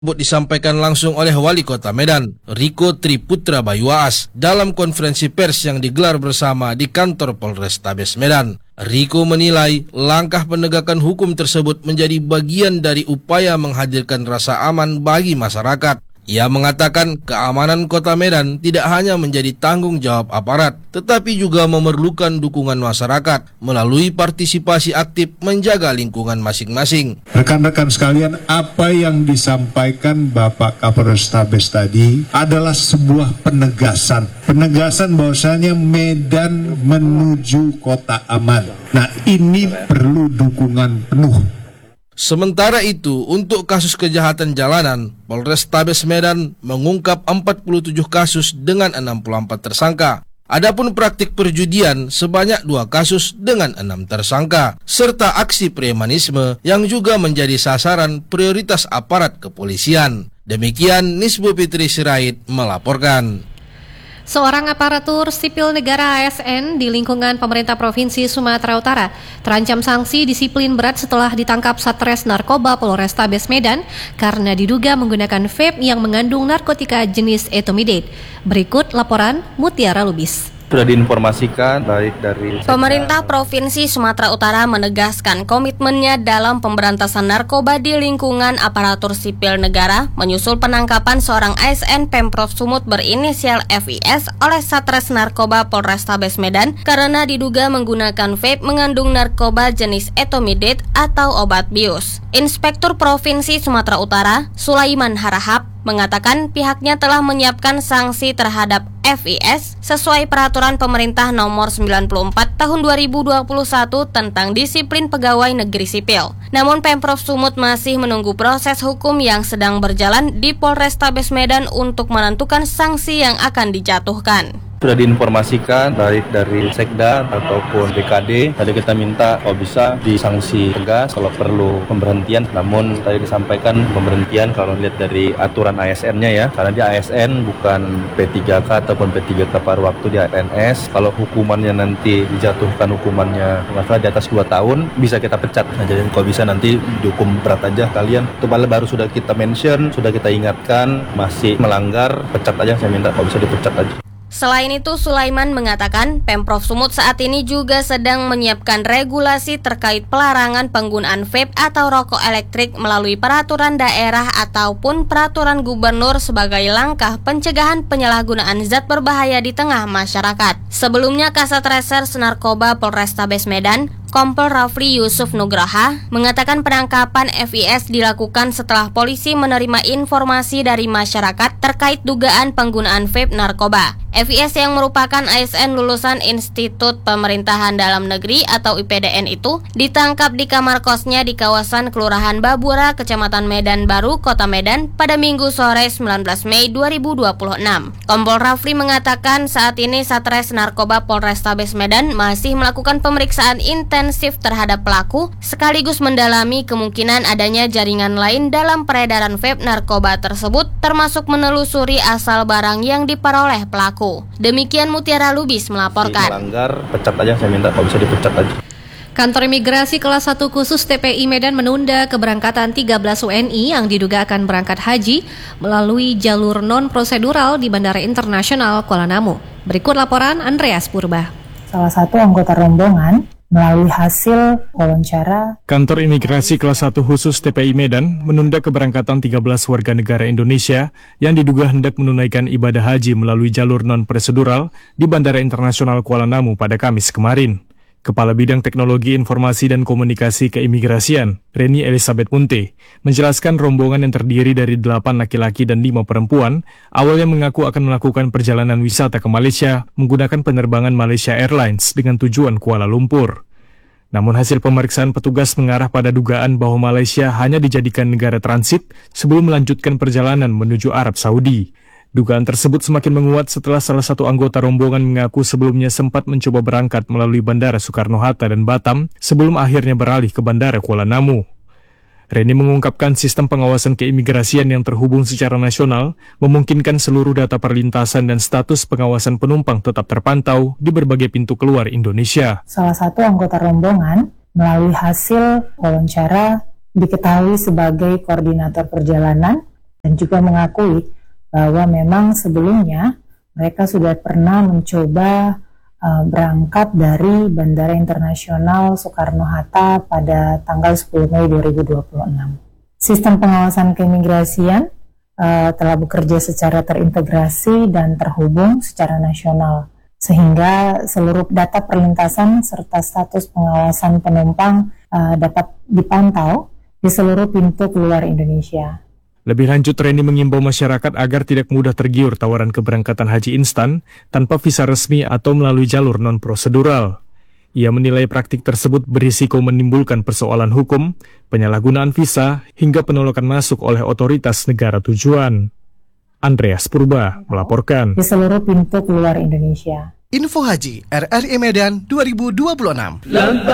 Disampaikan langsung oleh Wali Kota Medan, Riko Triputra Bayuas, dalam konferensi pers yang digelar bersama di kantor Polrestabes Medan. Riko menilai langkah penegakan hukum tersebut menjadi bagian dari upaya menghadirkan rasa aman bagi masyarakat. Ia mengatakan keamanan Kota Medan tidak hanya menjadi tanggung jawab aparat, tetapi juga memerlukan dukungan masyarakat melalui partisipasi aktif menjaga lingkungan masing-masing. Rekan-rekan sekalian, apa yang disampaikan Bapak Kapolrestabes tadi adalah sebuah penegasan bahwasanya Medan menuju kota aman. Nah, ini perlu dukungan penuh. Sementara itu, untuk kasus kejahatan jalanan, Polrestabes Medan mengungkap 47 kasus dengan 64 tersangka. Adapun praktik perjudian sebanyak 2 kasus dengan 6 tersangka, serta aksi premanisme yang juga menjadi sasaran prioritas aparat kepolisian. Demikian Nisbu Fitri Sirait melaporkan. Seorang aparatur sipil negara ASN di lingkungan pemerintah Provinsi Sumatera Utara terancam sanksi disiplin berat setelah ditangkap Satres Narkoba Polrestabes Medan karena diduga menggunakan vape yang mengandung narkotika jenis etomidate. Berikut laporan Mutiara Lubis. Sudah diinformasikan baik dari Pemerintah Provinsi Sumatera Utara menegaskan komitmennya dalam pemberantasan narkoba di lingkungan aparatur sipil negara menyusul penangkapan seorang ASN Pemprov Sumut berinisial FIS oleh Satres Narkoba Polrestabes Medan karena diduga menggunakan vape mengandung narkoba jenis etomidate atau obat bius. Inspektur Provinsi Sumatera Utara, Sulaiman Harahap, mengatakan pihaknya telah menyiapkan sanksi terhadap FIS sesuai peraturan pemerintah nomor 94 tahun 2021 tentang disiplin pegawai negeri sipil. Namun Pemprov Sumut masih menunggu proses hukum yang sedang berjalan di Polrestabes Medan untuk menentukan sanksi yang akan dijatuhkan. Sudah diinformasikan baik dari Sekda ataupun BKD. Tadi kita minta kalau bisa disanksi tegas, kalau perlu pemberhentian. Namun tadi disampaikan pemberhentian kalau lihat dari aturan ASN-nya ya. Karena dia ASN bukan P3K ataupun P3K paruh waktu, dia PNS. Kalau hukumannya nanti dijatuhkan hukumannya di atas 2 tahun, bisa kita pecat. Nah, jadi kalau bisa nanti dihukum berat aja kalian. Itu baru sudah kita mention, sudah kita ingatkan, masih melanggar, pecat aja. Saya minta kalau bisa dipecat aja. Selain itu, Sulaiman mengatakan Pemprov Sumut saat ini juga sedang menyiapkan regulasi terkait pelarangan penggunaan vape atau rokok elektrik melalui peraturan daerah ataupun peraturan gubernur sebagai langkah pencegahan penyalahgunaan zat berbahaya di tengah masyarakat. Sebelumnya, Kasat Reserse Narkoba Polrestabes Medan, Kompol Rafli Yusuf Nugraha, mengatakan penangkapan FIS dilakukan setelah polisi menerima informasi dari masyarakat terkait dugaan penggunaan vape narkoba. FIS yang merupakan ASN lulusan Institut Pemerintahan Dalam Negeri atau IPDN itu ditangkap di kamar kosnya di kawasan Kelurahan Babura, Kecamatan Medan Baru, Kota Medan pada Minggu sore 19 Mei 2026. Kompol Rafli mengatakan saat ini Satres Narkoba Polrestabes Medan masih melakukan pemeriksaan intensif terhadap pelaku sekaligus mendalami kemungkinan adanya jaringan lain dalam peredaran vape narkoba tersebut, termasuk menelusuri asal barang yang diperoleh pelaku. Demikian Mutiara Lubis melaporkan. Melanggar, pecat aja, saya minta kalau bisa dipecat aja. Kantor Imigrasi Kelas 1 Khusus TPI Medan menunda keberangkatan 13 WNI yang diduga akan berangkat haji melalui jalur non-prosedural di Bandara Internasional Kuala Namu. Berikut laporan Andreas Purba. Salah satu anggota rombongan melalui hasil wawancara, Kantor Imigrasi Kelas 1 Khusus TPI Medan menunda keberangkatan 13 warga negara Indonesia yang diduga hendak menunaikan ibadah haji melalui jalur non-prosedural di Bandara Internasional Kuala Namu pada Kamis kemarin. Kepala Bidang Teknologi Informasi dan Komunikasi Keimigrasian, Reni Elizabeth Munte, menjelaskan rombongan yang terdiri dari 8 laki-laki dan 5 perempuan awalnya mengaku akan melakukan perjalanan wisata ke Malaysia menggunakan penerbangan Malaysia Airlines dengan tujuan Kuala Lumpur. Namun hasil pemeriksaan petugas mengarah pada dugaan bahwa Malaysia hanya dijadikan negara transit sebelum melanjutkan perjalanan menuju Arab Saudi. Dugaan tersebut semakin menguat setelah salah satu anggota rombongan mengaku sebelumnya sempat mencoba berangkat melalui Bandara Soekarno-Hatta dan Batam sebelum akhirnya beralih ke Bandara Kuala Namu. Reni mengungkapkan sistem pengawasan keimigrasian yang terhubung secara nasional memungkinkan seluruh data perlintasan dan status pengawasan penumpang tetap terpantau di berbagai pintu keluar Indonesia. Salah satu anggota rombongan melalui hasil wawancara diketahui sebagai koordinator perjalanan dan juga mengakui bahwa memang sebelumnya mereka sudah pernah mencoba berangkat dari Bandara Internasional Soekarno-Hatta pada tanggal 10 Mei 2026. Sistem pengawasan keimigrasian telah bekerja secara terintegrasi dan terhubung secara nasional, sehingga seluruh data perlintasan serta status pengawasan penumpang dapat dipantau di seluruh pintu keluar Indonesia. Lebih lanjut, Reni mengimbau masyarakat agar tidak mudah tergiur tawaran keberangkatan haji instan tanpa visa resmi atau melalui jalur non-prosedural. Ia menilai praktik tersebut berisiko menimbulkan persoalan hukum, penyalahgunaan visa, hingga penolakan masuk oleh otoritas negara tujuan. Andreas Purba melaporkan. Di seluruh pintu keluar Indonesia. Info Haji RRI Medan 2026.